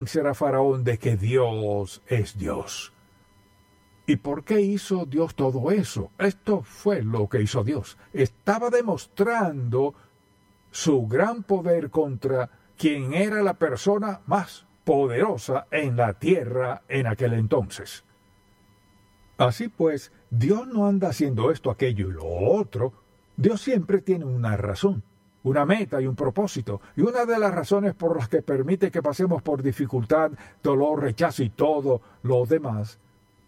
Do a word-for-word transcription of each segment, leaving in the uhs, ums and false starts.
convencer a Faraón de que Dios es Dios. ¿Y por qué hizo Dios todo eso? Esto fue lo que hizo Dios. Estaba demostrando su gran poder contra quien era la persona más poderosa en la tierra en aquel entonces. Así pues, Dios no anda haciendo esto, aquello y lo otro. Dios siempre tiene una razón, una meta y un propósito. Y una de las razones por las que permite que pasemos por dificultad, dolor, rechazo y todo lo demás,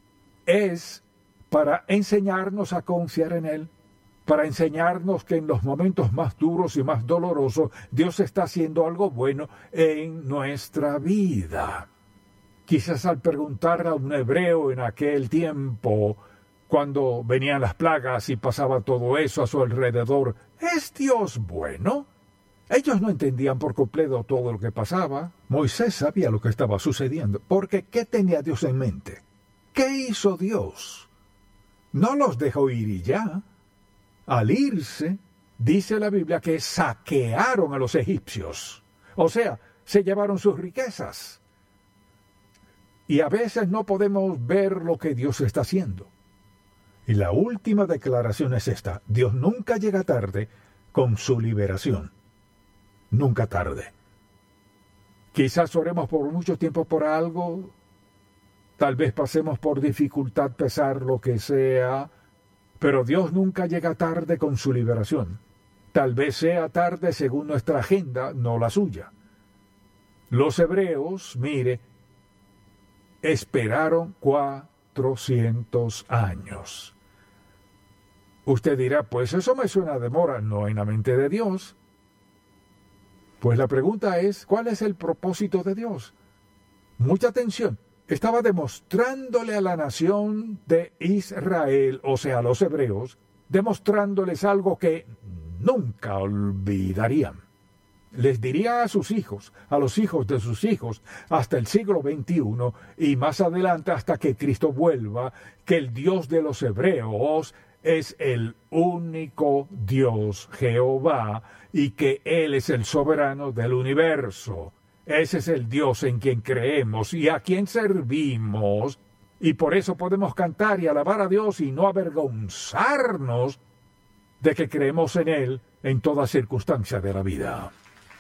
es para enseñarnos a confiar en Él, para enseñarnos que en los momentos más duros y más dolorosos Dios está haciendo algo bueno en nuestra vida. Quizás al preguntarle a un hebreo en aquel tiempo, cuando venían las plagas y pasaba todo eso a su alrededor, ¿es Dios bueno? Ellos no entendían por completo todo lo que pasaba. Moisés sabía lo que estaba sucediendo, porque ¿qué tenía Dios en mente? ¿Qué hizo Dios? No los dejó ir y ya. Al irse, dice la Biblia que saquearon a los egipcios. O sea, se llevaron sus riquezas. Y a veces no podemos ver lo que Dios está haciendo. Y la última declaración es esta: Dios nunca llega tarde con su liberación. Nunca tarde. Quizás oremos por mucho tiempo por algo, tal vez pasemos por dificultad, pesar, lo que sea, pero Dios nunca llega tarde con su liberación. Tal vez sea tarde según nuestra agenda, no la suya. Los hebreos, mire, esperaron cuatrocientos años. Usted dirá, pues eso me suena a demora, no en la mente de Dios. Pues la pregunta es, ¿cuál es el propósito de Dios? Mucha atención. Estaba demostrándole a la nación de Israel, o sea, a los hebreos, demostrándoles algo que nunca olvidarían. Les diría a sus hijos, a los hijos de sus hijos, hasta el siglo veintiuno y más adelante hasta que Cristo vuelva, que el Dios de los hebreos es el único Dios, Jehová, y que Él es el soberano del universo. Ese es el Dios en quien creemos y a quien servimos, y por eso podemos cantar y alabar a Dios y no avergonzarnos de que creemos en Él en toda circunstancia de la vida.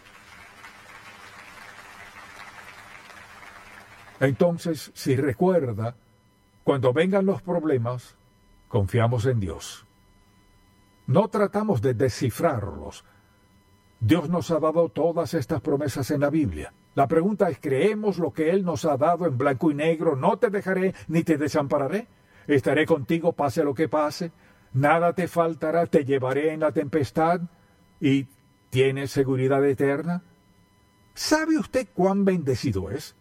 Entonces, si recuerda, cuando vengan los problemas, confiamos en Dios. No tratamos de descifrarlos. Dios nos ha dado todas estas promesas en la Biblia. La pregunta es, ¿creemos lo que Él nos ha dado en blanco y negro? No te dejaré ni te desampararé. Estaré contigo pase lo que pase. Nada te faltará, te llevaré en la tempestad y tienes seguridad eterna. ¿Sabe usted cuán bendecido es?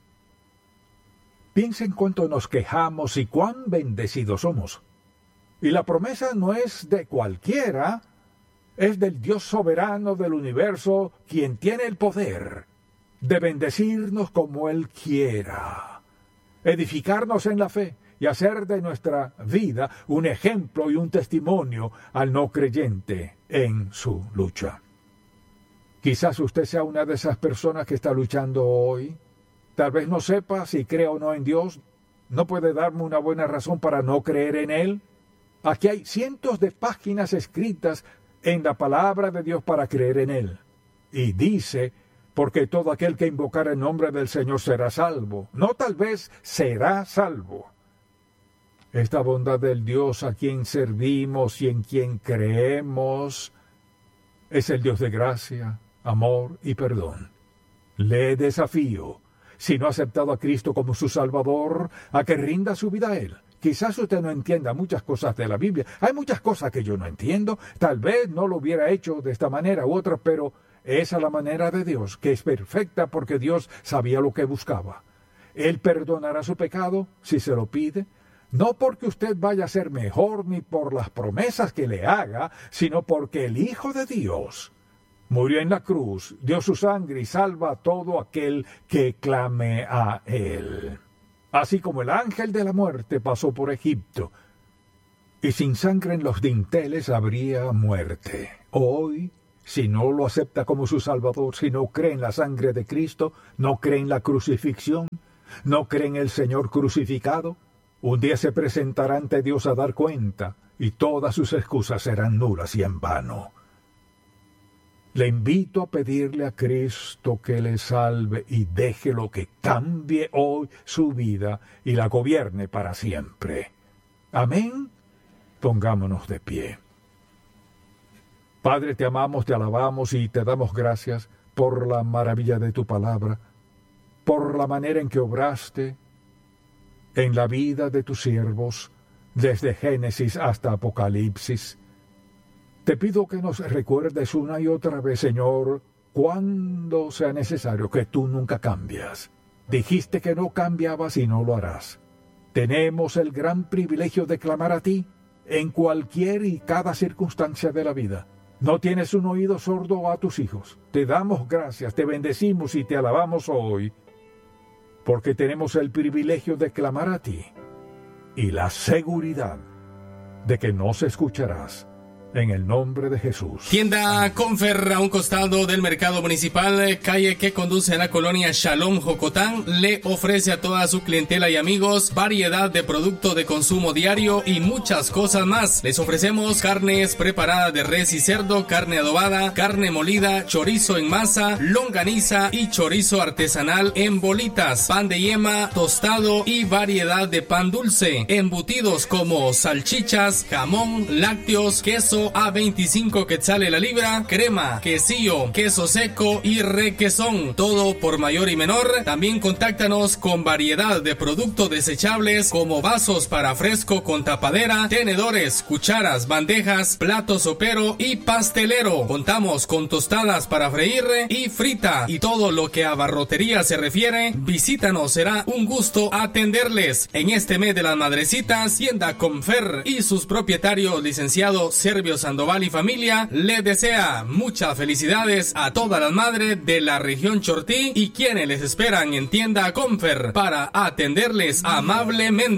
Piensa en cuánto nos quejamos y cuán bendecidos somos. Y la promesa no es de cualquiera, es del Dios soberano del universo, quien tiene el poder de bendecirnos como Él quiera, edificarnos en la fe y hacer de nuestra vida un ejemplo y un testimonio al no creyente en su lucha. Quizás usted sea una de esas personas que está luchando hoy. Tal vez no sepa si cree o no en Dios. ¿No puede darme una buena razón para no creer en Él? Aquí hay cientos de páginas escritas en la palabra de Dios para creer en Él. Y dice, porque todo aquel que invocar el nombre del Señor será salvo. No tal vez será salvo. Esta bondad del Dios a quien servimos y en quien creemos es el Dios de gracia, amor y perdón. Le desafío, si no ha aceptado a Cristo como su Salvador, a que rinda su vida a Él. Quizás usted no entienda muchas cosas de la Biblia. Hay muchas cosas que yo no entiendo. Tal vez no lo hubiera hecho de esta manera u otra, pero esa es la manera de Dios, que es perfecta porque Dios sabía lo que buscaba. Él perdonará su pecado si se lo pide, no porque usted vaya a ser mejor ni por las promesas que le haga, sino porque el Hijo de Dios murió en la cruz, dio su sangre y salva a todo aquel que clame a Él. Así como el ángel de la muerte pasó por Egipto, y sin sangre en los dinteles habría muerte. Hoy, si no lo acepta como su Salvador, si no cree en la sangre de Cristo, no cree en la crucifixión, ¿No cree en el Señor crucificado? Un día se presentará ante Dios a dar cuenta, y todas sus excusas serán nulas y en vano. Le invito a pedirle a Cristo que le salve y déjelo que cambie hoy su vida y la gobierne para siempre. Amén. Pongámonos de pie. Padre, te amamos, te alabamos y te damos gracias por la maravilla de tu palabra, por la manera en que obraste en la vida de tus siervos, desde Génesis hasta Apocalipsis. Te pido que nos recuerdes una y otra vez, Señor, cuando sea necesario, que tú nunca cambias. Dijiste que no cambiabas y no lo harás. Tenemos el gran privilegio de clamar a ti en cualquier y cada circunstancia de la vida. No tienes un oído sordo a tus hijos. Te damos gracias, te bendecimos y te alabamos hoy, porque tenemos el privilegio de clamar a ti y la seguridad de que nos escucharás. En el nombre de Jesús. Tienda Confer, a un costado del mercado municipal, calle que conduce a la colonia Shalom Jocotán, le ofrece a toda su clientela y amigos variedad de producto de consumo diario y muchas cosas más. Les ofrecemos carnes preparadas de res y cerdo, carne adobada, carne molida, chorizo en masa, longaniza y chorizo artesanal en bolitas, pan de yema, tostado y variedad de pan dulce, embutidos como salchichas, jamón, lácteos, queso a veinticinco quetzales la libra, crema, quesillo, queso seco y requesón, todo por mayor y menor. También contáctanos con variedad de productos desechables como vasos para fresco con tapadera, tenedores, cucharas, bandejas, plato sopero y pastelero. Contamos con tostadas para freír y frita y todo lo que a barrotería se refiere. Visítanos, será un gusto atenderles. En este mes de las madrecitas, Tienda Confer y sus propietarios, licenciado Servio Sandoval y familia, le desea muchas felicidades a todas las madres de la región Chortí y quienes les esperan en Tienda Confer para atenderles amablemente.